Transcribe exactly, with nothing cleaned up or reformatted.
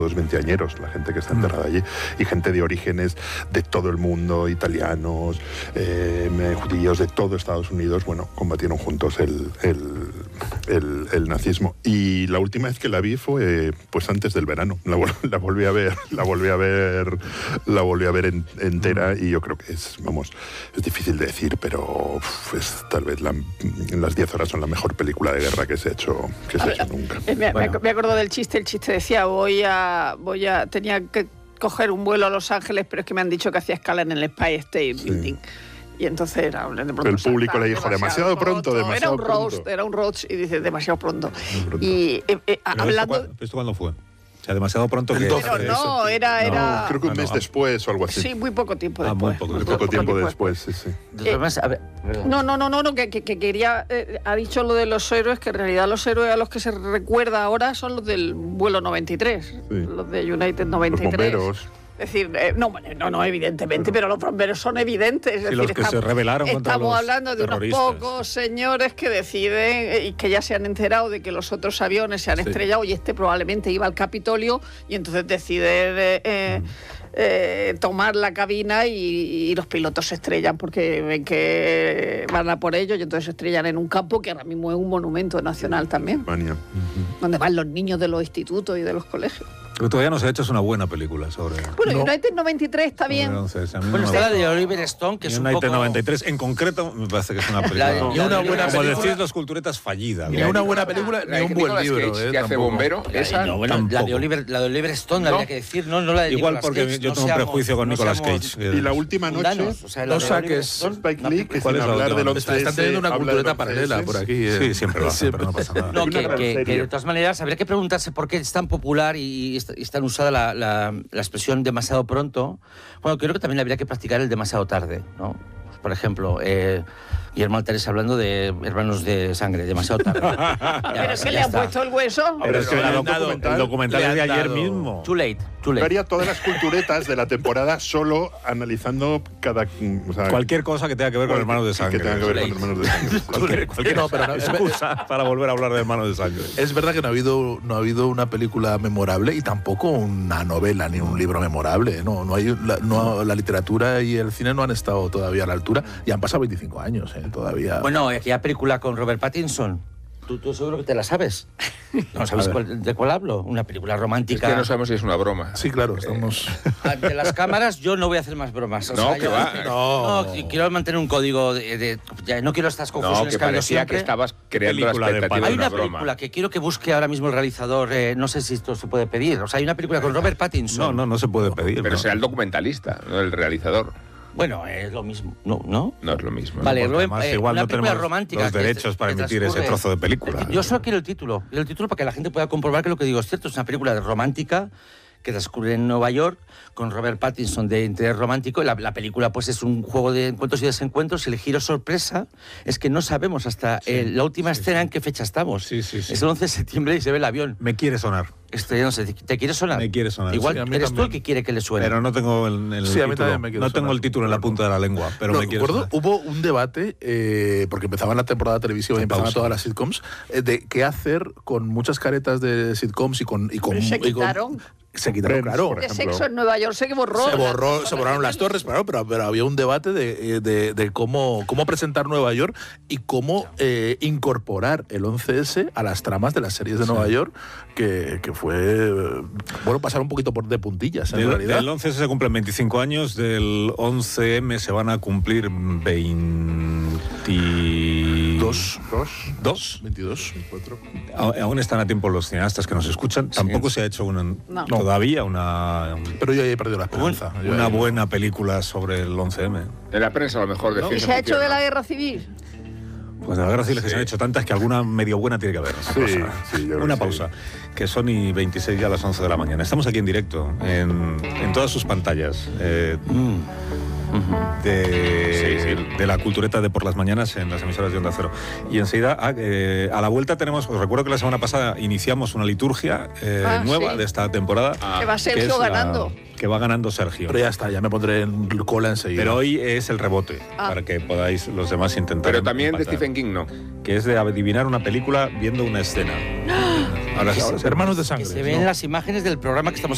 Los veinteañeros, la gente que está enterrada allí, y gente de orígenes de todo el mundo, italianos, eh, judíos de todo Estados Unidos, bueno, combatieron juntos el, el, el, el nazismo. Y la última vez que la vi fue pues antes del verano, la, la volví a ver, la volví a ver, la volví a ver en, entera, y yo creo que es, vamos, es difícil de decir, pero uf, es tal vez la, las diez horas son la mejor película de guerra que se ha hecho, que se ha hecho nunca. Me, Bueno. me acuerdo del chiste, el chiste decía, voy a voy a tenía que coger un vuelo a Los Ángeles, pero es que me han dicho que hacía escala en el Empire State Sí. Building. Y entonces era de pronto, el público le dijo demasiado pronto, demasiado era un pronto. roast, era un roast y dice demasiado pronto. pronto. Y eh, eh, Pero hablando ¿Esto, cu- ¿Esto cuándo fue? O sea, demasiado pronto que... pero no, era era Creo que un Ah, no, mes ah. después o algo así. sí, muy poco tiempo Ah, después. muy poco, Muy poco tiempo después, sí, sí. De todas maneras, a ver, perdón. No, no, no, no, no que, que, que quería eh, ha dicho lo de los héroes, que en realidad los héroes a los que se recuerda ahora son los del vuelo noventa y tres, Sí. los de United noventa y Los tres. bomberos. Es decir, eh, no, no, no, evidentemente, pero los bomberos son evidentes. Es Sí, decir, los que se rebelaron contra estamos los hablando de unos terroristas. pocos señores que deciden eh, y que ya se han enterado de que los otros aviones se han Sí. estrellado y este probablemente iba al Capitolio y entonces deciden eh, eh, eh, tomar la cabina y, y los pilotos se estrellan porque ven que van a por ellos y entonces se estrellan en un campo que ahora mismo es un monumento nacional también, Mania. donde van los niños de los institutos y de los colegios. Pero todavía no se ha hecho, es una buena película sobre... Bueno, No. United noventa y tres está bien. Entonces, a mí no Bueno, me está la gusta. de Oliver Stone, que es un United poco... noventa y tres, en concreto, me parece que es una película... La de- Ni una buena Como película. decís los culturetas, fallida. Ni ¿no? una buena película, La ni de un buen Nicolas libro. Cage, eh, que hace tampoco. bombero, esa No, bueno, la de Tampoco. Oliver, la de Oliver Stone, No. habría que decir, no, no la de Igual Nicolas porque Cage, yo no tengo un seamos- prejuicio con no Nicolas seamos Cage. Y la última noche, mundanos, o sea, la no de saques Oliver Stone, Spike una Lee, que ¿Cuál sin es la hablar última? del once Están teniendo una habla de cultureta los paralela once por aquí. eh. Sí, siempre lo hacen, pero no pasa nada. No, Una que, gran que- serie. que de todas maneras habría que preguntarse por qué es tan popular y, es, y es tan usada la, la, la expresión demasiado pronto. Bueno, creo que también habría que practicar el demasiado tarde, ¿no? Pues, por ejemplo, eh, Guillermo Altares hablando de hermanos de sangre, demasiado tarde. Ya, ¿Pero es que ya le han está. puesto el hueso? Pero es que le el han dado- documental, el documental le es de han ayer dado- mismo. Too late, too Yo late. haría todas las culturetas de la temporada solo analizando cada... O sea, Cualquier cosa que tenga que ver con hermanos de sangre. Que tenga que ver con hermanos de sangre. Cualquier, cualquier No, pero no, excusa para volver a hablar de hermanos de sangre. Es verdad que no ha habido no ha habido una película memorable y tampoco una novela ni un libro memorable. No, no hay la, no, la literatura y el cine no han estado todavía a la altura y han pasado veinticinco años, eh, todavía. Bueno, aquella película con Robert Pattinson. Tú, tú seguro que te la sabes. ¿No sabes cuál- de cuál hablo? Una película Es romántica. que no sabemos si es una broma. sí, claro, estamos. Ante las cámaras yo no voy a hacer más bromas. O No, sea, que yo- va. No. No, quiero mantener un código de... de- ya, no quiero estas No, confusiones que que ha habido parecía siempre. que estabas creando la película de expectativa Hay de una una broma. película que quiero que busque ahora mismo el realizador, eh, no sé si esto se puede pedir. O sea, hay una película con Robert Pattinson. No, no, no se puede pedir. Pero ¿no? será el documentalista, no el realizador. Bueno, es lo mismo. ¿No? ¿No? No es lo mismo. Vale, Porque Robert- además eh, igual una no película tenemos romántica los que- derechos para que emitir ese transcurre- trozo de película. Yo solo quiero el título. Quiero el título para que la gente pueda comprobar que lo que digo es cierto. Es una película de romántica que transcurre en Nueva York con Robert Pattinson de interés romántico. La, la película pues es un juego de encuentros y desencuentros y el giro sorpresa es que no sabemos hasta eh, la última escena en qué fecha estamos. Sí, sí, sí. Es el once de septiembre y se ve el avión. Me quiere sonar, Estrellándose. ¿Te quiere sonar? me quiere sonar. Igual Sí, a mí eres tú también. el que quiere que le suene. Pero no tengo el, el Sí, a mí título. también me quiere No tengo sonar. el título en la punta de la lengua, pero No, me quiere recuerdo, sonar. hubo un debate, eh, porque empezaba la temporada televisiva y En empezaban pausa. todas las sitcoms, eh, de qué hacer con muchas caretas de sitcoms y con... Y con Pero se y con- quitaron. se quitaron, Friends, claro. por De ejemplo. sexo en Nueva York se borró. Se borró, la- se borraron las torres, claro, pero, pero había un debate de, de- de cómo, cómo presentar Nueva York y cómo eh, incorporar el once ese a las tramas de las series de Nueva York, que, que fue, eh, bueno, pasar un poquito por de puntillas, en Del, realidad. del once se cumplen veinticinco años, del once eme se van a cumplir veintidós. Dos. ¿Dos? veintidós. A- Aún están a tiempo los cineastas que nos escuchan. Tampoco se ha hecho una, No. todavía una, Pero yo ya he perdido la esperanza. Yo una ya- buena película sobre el once eme. En la prensa a lo mejor de ¿Y ciencia se ha hecho ficción, de la ¿no? guerra civil? Pues de la guerra civil es que Sí. se han hecho tantas que alguna medio buena tiene que haber. Sí, sí, yo creo Una que pausa, que son y veintiséis ya a las once de la mañana. Estamos aquí en directo, en, en todas sus pantallas. eh, Mm. de, Sí, sí. de la cultureta de por las mañanas en las emisoras de Onda Cero. Y enseguida, a, eh, a la vuelta tenemos, os recuerdo que la semana pasada iniciamos una liturgia eh, Ah, nueva sí. de esta temporada. Ah, Que va que Sergio es la- ganando. que va ganando Sergio. Pero ya está, ya me pondré en cola enseguida. Pero hoy es el rebote, Ah. para que podáis los demás intentar. Pero también de empatar. Stephen King, ¿no? Que es de adivinar una película viendo una escena. Ahora, ahora- Hermanos de Que sangre. se ven ¿no? las imágenes del programa que estamos